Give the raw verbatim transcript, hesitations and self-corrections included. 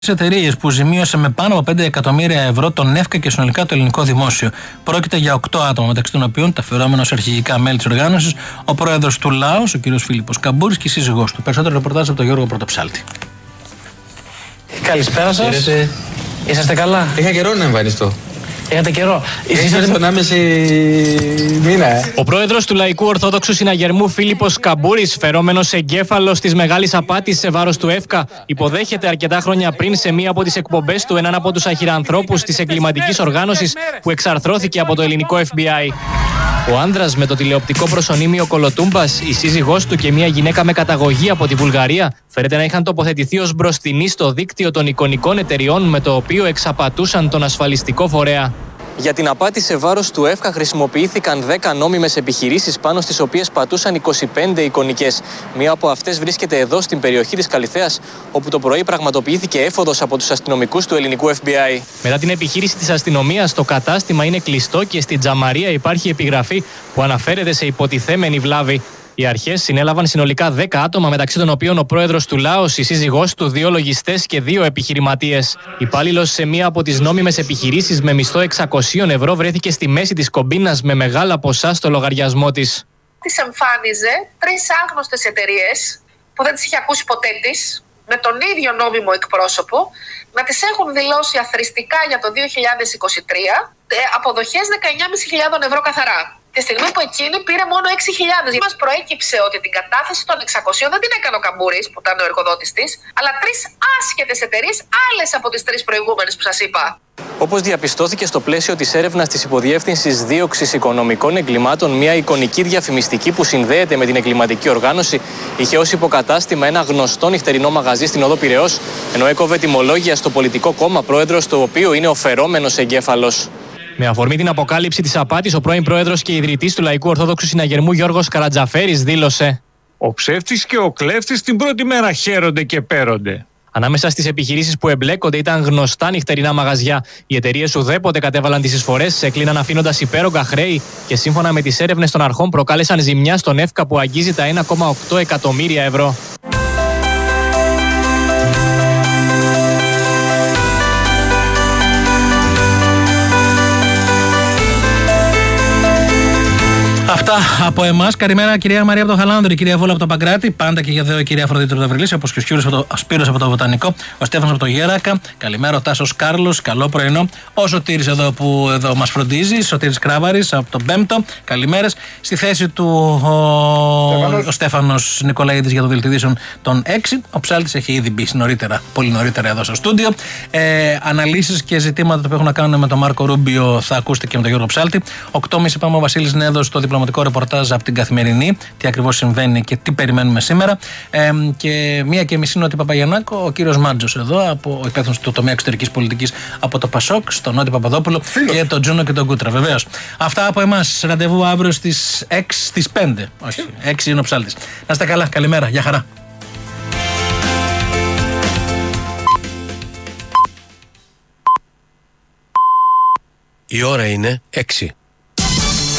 εταιρείες που ζημίωσε με πάνω από πέντε εκατομμύρια ευρώ τον ΕΦΚΑ και συνολικά το ελληνικό δημόσιο. Πρόκειται για οκτώ άτομα, μεταξύ των οποίων τα φερόμενα ως αρχηγικά μέλη της οργάνωσης, ο πρόεδρος του ΛΑΟΣ, ο κ. Φίλιππος Καμπούρης, και η σύζυγός του. Περισσότερο ρεπορτάζ από τον Γιώργο Πρωτοψάλτη. Καλησπέρα σας. Χαίρετε. Είσαστε καλά? Είχα καιρό να εμφανιστώ. Είχατε καιρό. Είσαστε στον άμεση μήνα, ε. Ο πρόεδρος του Λαϊκού Ορθόδοξου Συναγερμού Φίλιππος Καμπούρης, φερόμενος εγκέφαλος της μεγάλης απάτης σε βάρος του ΕΦΚΑ, υποδέχεται αρκετά χρόνια πριν σε μία από τις εκπομπές του έναν από τους αχυρανθρώπους της εγκληματικής οργάνωσης που εξαρθρώθηκε από το ελληνικό Εφ Μπι Άι. Ο άνδρας με το τηλεοπτικό προσωνύμιο Κολοτούμπας, η σύζυγός του και μια γυναίκα με καταγωγή από τη Βουλγαρία φέρεται να είχαν τοποθετηθεί ως μπροστινοί στο δίκτυο των εικονικών εταιριών με το οποίο εξαπατούσαν τον ασφαλιστικό φορέα. Για την απάτη σε βάρος του ΕΦΚΑ χρησιμοποιήθηκαν δέκα νόμιμες επιχειρήσεις πάνω στις οποίες πατούσαν είκοσι πέντε εικονικές. Μία από αυτές βρίσκεται εδώ στην περιοχή της Καλιθέας, όπου το πρωί πραγματοποιήθηκε έφοδος από τους αστυνομικούς του ελληνικού Εφ Μπι Άι. Μετά την επιχείρηση της αστυνομίας, το κατάστημα είναι κλειστό και στην τζαμαρία υπάρχει επιγραφή που αναφέρεται σε υποτιθέμενη βλάβη. Οι αρχές συνέλαβαν συνολικά δέκα άτομα, μεταξύ των οποίων ο πρόεδρος του ΛΑΟΣ, η σύζυγός του, δύο λογιστές και δύο επιχειρηματίες. Υπάλληλος σε μία από τις νόμιμες επιχειρήσεις με μισθό εξακόσια ευρώ βρέθηκε στη μέση της κομπίνας με μεγάλα ποσά στο λογαριασμό της. Της εμφάνιζε τρεις άγνωστες εταιρείες που δεν τις είχε ακούσει ποτέ της, με τον ίδιο νόμιμο εκπρόσωπο, να τις έχουν δηλώσει αθροιστικά για το δύο χιλιάδες είκοσι τρία αποδοχές δεκαεννιά χιλιάδες πεντακόσια ευρώ καθαρά. Τη στιγμή που εκείνη πήρε μόνο έξι χιλιάδες. Μας προέκυψε ότι την κατάθεση των εξακοσίων δεν την έκανε ο Καμπούρης, που ήταν ο εργοδότης της, αλλά τρεις άσχετες εταιρείες, άλλες από τις τρεις προηγούμενες που σας είπα. Όπως διαπιστώθηκε στο πλαίσιο της έρευνας της Υποδιεύθυνσης Δίωξης Οικονομικών Εγκλημάτων, μια εικονική διαφημιστική που συνδέεται με την εγκληματική οργάνωση είχε ως υποκατάστημα ένα γνωστό νυχτερινό μαγαζί στην οδό Πειραιώς, ενώ έκοβε τιμολόγια στο πολιτικό κόμμα, πρόεδρος του οποίου είναι ο φερόμενος εγκέφαλος. Με αφορμή την αποκάλυψη της απάτης, ο πρώην πρόεδρος και ιδρυτής του Λαϊκού Ορθόδοξου Συναγερμού Γιώργος Καρατζαφέρης δήλωσε: «Ο ψεύτης και ο κλέφτης την πρώτη μέρα χαίρονται και πέρονται». Ανάμεσα στις επιχειρήσεις που εμπλέκονται ήταν γνωστά νυχτερινά μαγαζιά. Οι εταιρείες ουδέποτε κατέβαλαν τις εισφορές, έκλειναν αφήνοντας υπέρογκα χρέη και σύμφωνα με τις έρευνες των αρχών προκάλεσαν ζημιά στον ΕΦΚΑ που αγγίζει τα ένα κόμμα οκτώ εκατομμύρια ευρώ. Αυτά από εμάς. Καλημέρα, κυρία Μαρία από το Χαλάνδρη, κυρία Βόλα από το Παγκράτη. Πάντα και για εδώ η κυρία Αφροδίτη από το Βρυλίσιο, όπως και ο Σπύρος από το, Σπύρος από το Βοτανικό, ο Στέφανος από το Γέρακα. Καλημέρα, ο Τάσος Κάρλος. Καλό πρωινό. Ο Σωτήρης εδώ που εδώ μας φροντίζει, Σωτήρης Κράβαρης από τον Πέμπτο. Καλημέρες. Στη θέση του ο, ο Στέφανος Νικολαίδης για το δελτίο ειδήσεων των έξι. Ο Ψάλτης έχει ήδη μπει νωρίτερα, πολύ νωρίτερα εδώ στο στούντιο. Ε, αναλύσεις και ζητήματα που έχουν να κάνουν με τον Μάρκο Ρούμπιο θα ακούσετε και με τον Γιώργο Ψάλτη. οκτώ και μισή είπαμε ο Βασίλης Νέδος στο διπλωματικό ρεπορτάζ από την Καθημερινή, τι ακριβώς συμβαίνει και τι περιμένουμε σήμερα. Ε, και μία και μισή Νότι Παπαγιαννάκο, ο κύριος Μάντζος εδώ, από, ο υπεύθυνος του τομέα εξωτερικής πολιτικής από το Πασόκ, στον Νότι Παπαδόπουλο. Φίλος. Και τον Τζούνο και τον Κούτρα, βεβαίως. Αυτά από εμάς. Ραντεβού αύριο στις έξι, στις πέντε. Όχι, έξι είναι ο Ψάλτης. Να είστε καλά, καλημέρα, γεια χαρά. Η ώρα είναι έξι.